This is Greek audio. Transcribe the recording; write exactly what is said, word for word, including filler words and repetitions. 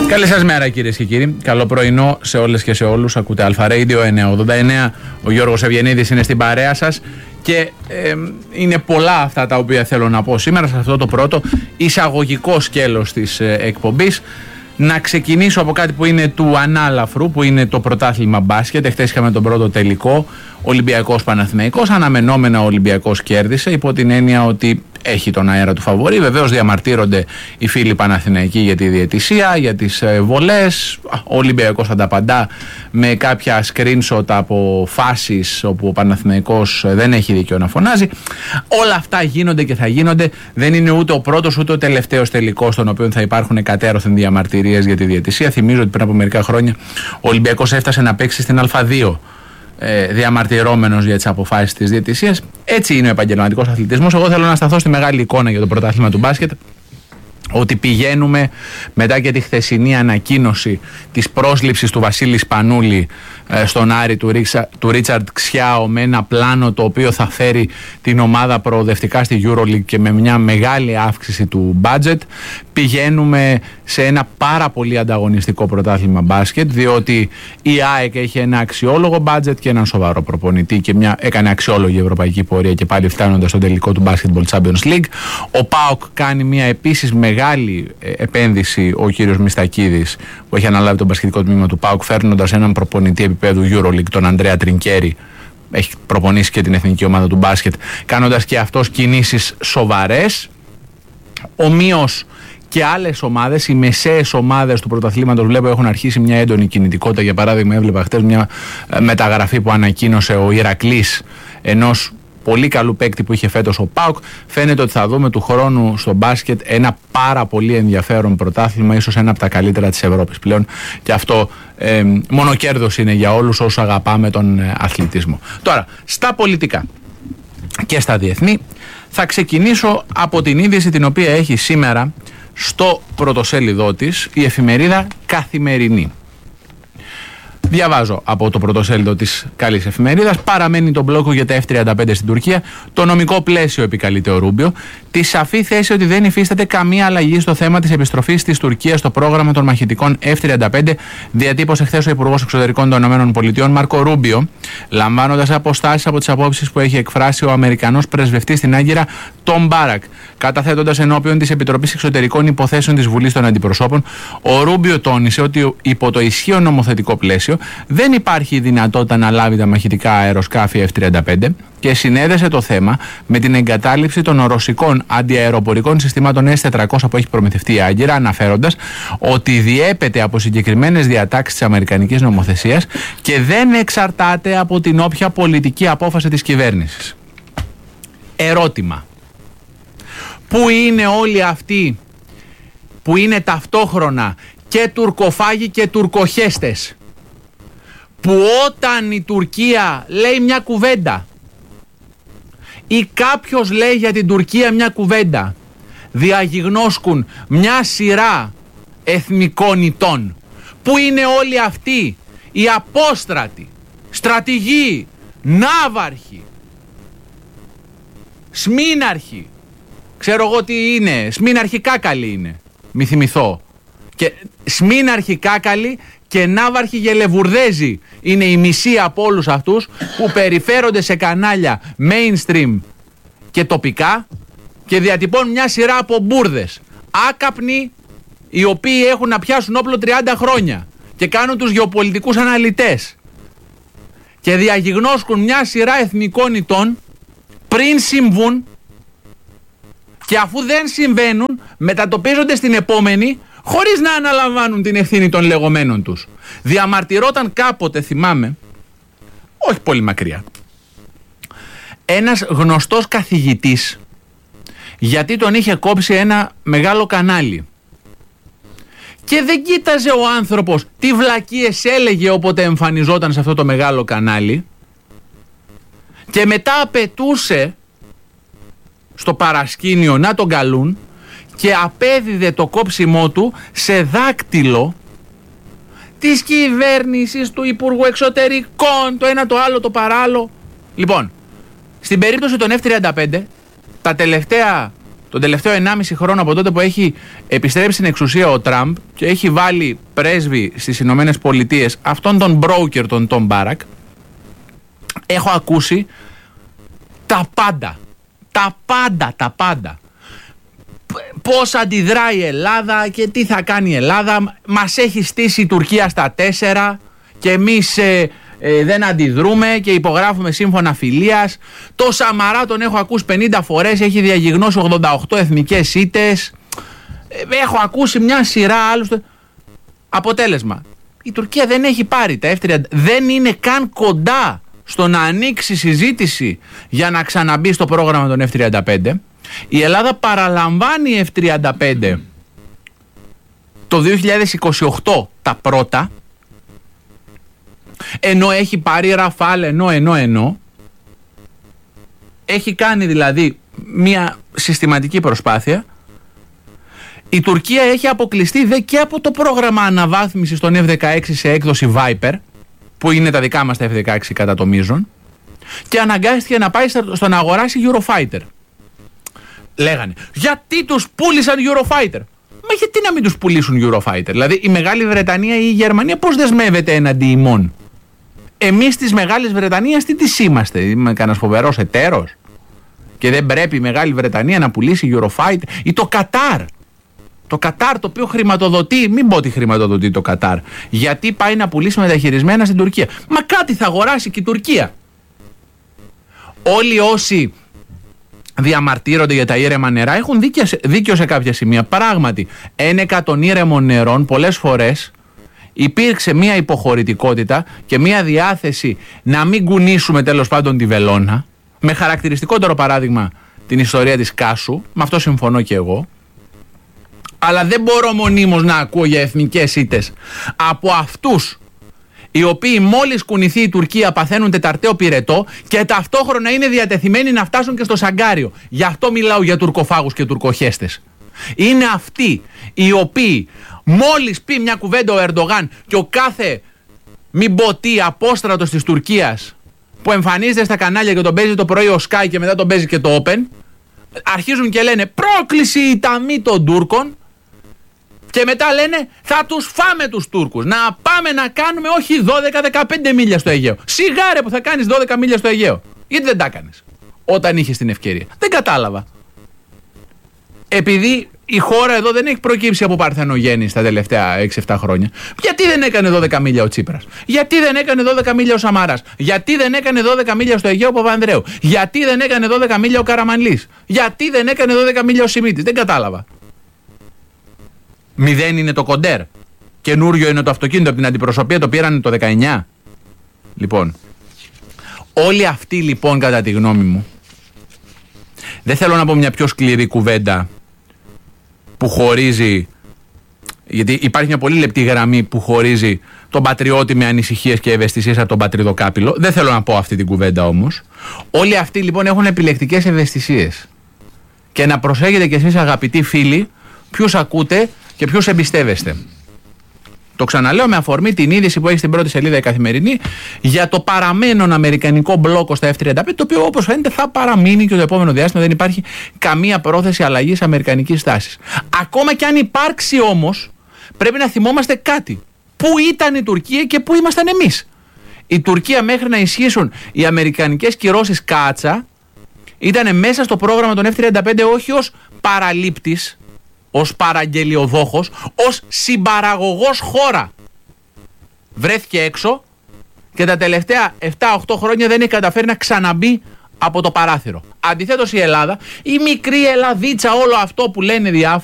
Καλή σας μέρα κυρίες και κύριοι. Καλό πρωινό σε όλες και σε όλους. Ακούτε Αλφα Radio εννιακόσια ογδόντα εννέα. Ο Γιώργος Ευγενίδης είναι στην παρέα σας. Και ε, είναι πολλά αυτά τα οποία θέλω να πω σήμερα σε αυτό το πρώτο εισαγωγικό σκέλος της ε, εκπομπής. Να ξεκινήσω από κάτι που είναι του ανάλαφρου, που είναι το πρωτάθλημα μπάσκετ. Εχθές είχαμε τον πρώτο τελικό, Ολυμπιακός Παναθηναϊκός. Αναμενόμενα ο Ολυμπιακός κέρδισε, υπό την έννοια ότι έχει τον αέρα του φαβορί. Βεβαίως διαμαρτύρονται οι φίλοι Παναθηναϊκοί για τη διαιτησία, για τις βολές. Ο Ολυμπιακός ανταπαντά με κάποια screenshot από φάσεις όπου ο Παναθηναϊκός δεν έχει δίκιο να φωνάζει. Όλα αυτά γίνονται και θα γίνονται. Δεν είναι ούτε ο πρώτος ούτε ο τελευταίος τελικός, στον οποίο θα υπάρχουν κατέρωθεν διαμαρτυρίες για τη διαιτησία. Θυμίζω ότι πριν από μερικά χρόνια ο Ολυμπιακός έφτασε να παίξει στην Α2. Ε, διαμαρτυρόμενος για τις αποφάσεις της διαιτησίας. Έτσι είναι ο επαγγελματικός αθλητισμός. Εγώ θέλω να σταθώ στη μεγάλη εικόνα για το πρωτάθλημα του μπάσκετ. Ότι πηγαίνουμε μετά και τη χθεσινή ανακοίνωση της πρόσληψης του Βασίλη Σπανούλη ε, στον Άρη του, Ρίξα, του Ρίτσαρντ Ξιάο, με ένα πλάνο το οποίο θα φέρει την ομάδα προοδευτικά στη EuroLeague και με μια μεγάλη αύξηση του budget. Πηγαίνουμε σε ένα πάρα πολύ ανταγωνιστικό πρωτάθλημα μπάσκετ, διότι η ΑΕΚ έχει ένα αξιόλογο budget και έναν σοβαρό προπονητή και μια, έκανε αξιόλογη ευρωπαϊκή πορεία και πάλι φτάνοντας στον τελικό του Basketball Champions League. Ο ΠΑΟΚ κάνει μια επίσης μεγάλη επένδυση, ο κύριος Μιστακίδης, που έχει αναλάβει το μπασκετικό τμήμα του ΠΑΟΚ, φέρνοντας έναν προπονητή επίπεδου EuroLeague, τον Ανδρέα Τρινκέρι. Έχει προπονήσει και την εθνική ομάδα του μπάσκετ, κάνοντας και αυτός κινήσεις σοβαρές. Ομοίως και άλλες ομάδες, οι μεσαίες ομάδες του πρωταθλήματος, βλέπω έχουν αρχίσει μια έντονη κινητικότητα. Για παράδειγμα, έβλεπα χτες μια μεταγραφή που ανακοίνωσε ο Ηρακλής, ενός πολύ καλού παίκτη που είχε φέτος ο ΠΑΟΚ. Φαίνεται ότι θα δούμε του χρόνου στο μπάσκετ ένα πάρα πολύ ενδιαφέρον πρωτάθλημα, ίσως ένα από τα καλύτερα της Ευρώπης πλέον. Και αυτό ε, μόνο κέρδος είναι για όλους όσους αγαπάμε τον ε, αθλητισμό. Τώρα, στα πολιτικά και στα διεθνή, θα ξεκινήσω από την είδηση την οποία έχει σήμερα στο πρωτοσέλιδό της η εφημερίδα Καθημερινή. Διαβάζω από το πρωτοσέλιδο της καλής εφημερίδας. Παραμένει το μπλόκο για τα εφ τριάντα πέντε στην Τουρκία. Το νομικό πλαίσιο, επικαλείται ο Ρούμπιο. Τη σαφή θέση ότι δεν υφίσταται καμία αλλαγή στο θέμα της επιστροφής της Τουρκίας στο πρόγραμμα των μαχητικών εφ τριάντα πέντε, διατύπωσε χθες ο Υπουργός Εξωτερικών των ΗΠΑ, Μάρκο Ρούμπιο, λαμβάνοντας αποστάσεις από τις απόψεις που έχει εκφράσει ο Αμερικανός πρεσβευτής στην Άγκυρα, Τον Μπάρακ. Καταθέτοντας ενώπιον της Επιτροπής Εξωτερικών Υποθέσεων της Βουλής των Αντιπροσώπων, ο Ρούμπιο τόνισε ότι υπό το ισχύον νομοθετικό πλαίσιο δεν υπάρχει η δυνατότητα να λάβει τα μαχητικά αεροσκάφη εφ τριάντα πέντε και συνέδεσε το θέμα με την εγκατάλειψη των ρωσικών αντιαεροπορικών συστημάτων ες τετρακόσια που έχει προμηθευτεί η Άγκυρα, αναφέροντας ότι διέπεται από συγκεκριμένες διατάξεις της αμερικανικής νομοθεσίας και δεν εξαρτάται από την όποια πολιτική απόφαση της κυβέρνησης. Ερώτημα. Πού είναι όλοι αυτοί που είναι ταυτόχρονα και τουρκοφάγοι και τουρκοχέστες, που όταν η Τουρκία λέει μια κουβέντα ή κάποιος λέει για την Τουρκία μια κουβέντα, διαγιγνώσκουν μια σειρά εθνικών ητών? Πού είναι όλοι αυτοί οι απόστρατοι, στρατηγοί, ναύαρχοι, σμήναρχοι, ξέρω εγώ τι είναι, σμήναρχοι κάκαλοι είναι, μη θυμηθώ, και σμήναρχοι κάκαλοι και ναύαρχοι γελεβουρδέζοι είναι η μισή από όλους αυτούς που περιφέρονται σε κανάλια mainstream και τοπικά και διατυπώνουν μια σειρά από μπουρδες. Άκαπνοι, οι οποίοι έχουν να πιάσουν όπλο τριάντα χρόνια και κάνουν τους γεωπολιτικούς αναλυτές και διαγιγνώσκουν μια σειρά εθνικών ητών πριν συμβούν, και αφού δεν συμβαίνουν μετατοπίζονται στην επόμενη χωρίς να αναλαμβάνουν την ευθύνη των λεγόμενων τους. Διαμαρτυρόταν κάποτε, θυμάμαι, όχι πολύ μακριά, ένας γνωστός καθηγητής, γιατί τον είχε κόψει ένα μεγάλο κανάλι και δεν κοίταζε ο άνθρωπος τι βλακίες έλεγε όποτε εμφανιζόταν σε αυτό το μεγάλο κανάλι, και μετά απαιτούσε στο παρασκήνιο να τον καλούν και απέδιδε το κόψιμό του σε δάκτυλο της κυβέρνησης, του Υπουργού Εξωτερικών, το ένα το άλλο το παράλληλο. Λοιπόν, στην περίπτωση των εφ τριάντα πέντε, τα τελευταία τον τελευταίο ενάμιση χρόνο από τότε που έχει επιστρέψει στην εξουσία ο Τραμπ και έχει βάλει πρέσβη στις Ηνωμένες Πολιτείες αυτόν τον broker, τον Tom Barrack, έχω ακούσει τα πάντα. Τα πάντα, τα πάντα. Πώς αντιδράει η Ελλάδα και τι θα κάνει η Ελλάδα. Μας έχει στήσει η Τουρκία στα τέσσερα και εμείς ε, ε, δεν αντιδρούμε και υπογράφουμε σύμφωνα φιλίας. Το Σαμαρά τον έχω ακούσει πενήντα φορές, έχει διαγιγνώσει ογδόντα οκτώ εθνικές ήττες. Ε, έχω ακούσει μια σειρά άλλους. Αποτέλεσμα, η Τουρκία δεν έχει πάρει τα εφ τριάντα, δεν είναι καν κοντά στο να ανοίξει συζήτηση για να ξαναμπεί στο πρόγραμμα των εφ τριάντα πέντε. Η Ελλάδα παραλαμβάνει εφ τριάντα πέντε το δύο χιλιάδες είκοσι οκτώ τα πρώτα, ενώ έχει πάρει Ραφάλ, ενώ, ενώ, ενώ έχει κάνει δηλαδή μια συστηματική προσπάθεια. Η Τουρκία έχει αποκλειστεί δε και από το πρόγραμμα αναβάθμισης των εφ δεκαέξι σε έκδοση Viper, που είναι τα δικά μας τα εφ δεκαέξι κατά το μείζον, και αναγκάστηκε να πάει στο να αγοράσει Eurofighter. Λέγανε, γιατί τους πούλησαν Eurofighter? Μα γιατί να μην τους πουλήσουν Eurofighter? Δηλαδή η Μεγάλη Βρετανία ή η Γερμανία πώς δεσμεύεται έναντι ημών? Εμείς της Μεγάλης Βρετανίας τι της είμαστε? Είμαι κανένας φοβερός εταίρος και δεν πρέπει η Μεγάλη Βρετανία να πουλήσει Eurofighter? Ή το Κατάρ? Το Κατάρ, το οποίο χρηματοδοτεί, μην πω ότι χρηματοδοτεί το Κατάρ, γιατί πάει να πουλήσει μεταχειρισμένα στην Τουρκία? Μα κάτι θα αγοράσει και η Τουρκία. Όλοι όσοι διαμαρτύρονται για τα ήρεμα νερά έχουν δίκιο σε, δίκιο σε κάποια σημεία. Πράγματι, ένεκα των ήρεμων νερών πολλές φορές υπήρξε μια υποχωρητικότητα και μια διάθεση να μην κουνήσουμε τέλος πάντων τη βελόνα. Με χαρακτηριστικότερο παράδειγμα την ιστορία της Κάσου, με αυτό συμφωνώ και εγώ. Αλλά δεν μπορώ μονίμως να ακούω για εθνικές ήττες από αυτούς οι οποίοι μόλις κουνηθεί η Τουρκία παθαίνουν τεταρταίο πυρετό και ταυτόχρονα είναι διατεθειμένοι να φτάσουν και στο Σαγκάριο. Γι' αυτό μιλάω για τουρκοφάγους και τουρκοχέστες. Είναι αυτοί οι οποίοι μόλις πει μια κουβέντα ο Ερντογάν και ο κάθε μην πω τι απόστρατος της Τουρκίας που εμφανίζεται στα κανάλια και τον παίζει το πρωί ο Sky και μετά τον παίζει και το Open, αρχίζουν και λένε πρόκληση η ταμή των Τούρκων. Και μετά λένε θα τους φάμε τους Τούρκους. Να πάμε να κάνουμε όχι δώδεκα δεκαπέντε μίλια στο Αιγαίο. Σιγάρε που θα κάνεις δώδεκα μίλια στο Αιγαίο. Γιατί δεν τα έκανες όταν είχες την ευκαιρία? Δεν κατάλαβα. Επειδή η χώρα εδώ δεν έχει προκύψει από παρθενογέννηση τα τελευταία έξι εφτά χρόνια, γιατί δεν έκανε δώδεκα μίλια ο Τσίπρας? Γιατί δεν έκανε δώδεκα μίλια ο Σαμαράς? Γιατί δεν έκανε δώδεκα μίλια στο Αιγαίο ο Παπανδρέου? Γιατί δεν έκανε δώδεκα μίλια ο Καραμανλής? Γιατί δεν έκανε δώδεκα μίλια ο Σιμίτης? Δεν κατάλαβα. Μηδέν είναι το κοντέρ. Καινούριο είναι το αυτοκίνητο από την αντιπροσωπεία, το πήραν το δεκαεννιά. Λοιπόν, όλοι αυτοί λοιπόν κατά τη γνώμη μου, δεν θέλω να πω μια πιο σκληρή κουβέντα που χωρίζει, γιατί υπάρχει μια πολύ λεπτή γραμμή που χωρίζει τον πατριώτη με ανησυχίες και ευαισθησίες από τον πατριδοκάπηλο. Δεν θέλω να πω αυτή την κουβέντα όμως. Όλοι αυτοί λοιπόν έχουν επιλεκτικές ευαισθησίες. Και να προσέχετε κι εσείς αγαπητοί φίλοι ποιους ακούτε και ποιους εμπιστεύεστε. Το ξαναλέω με αφορμή την είδηση που έχει στην πρώτη σελίδα η Καθημερινή για το παραμένον αμερικανικό μπλόκο στα εφ τριάντα πέντε, το οποίο όπως φαίνεται θα παραμείνει και το επόμενο διάστημα. Δεν υπάρχει καμία πρόθεση αλλαγής αμερικανικής τάσης. Ακόμα και αν υπάρξει όμως, πρέπει να θυμόμαστε κάτι. Πού ήταν η Τουρκία και πού ήμασταν εμείς? Η Τουρκία μέχρι να ισχύσουν οι αμερικανικές κυρώσεις κάτσα ήταν μέσα στο πρόγραμμα των εφ τριάντα πέντε όχι ως παραλήπτης, ως παραγγελιοδόχος, ως συμπαραγωγός χώρα. Βρέθηκε έξω και τα τελευταία επτά οχτώ χρόνια δεν έχει καταφέρει να ξαναμπεί από το παράθυρο. Αντιθέτως η Ελλάδα, η μικρή Ελλαδίτσα, όλο αυτό που λένε διάφοροι,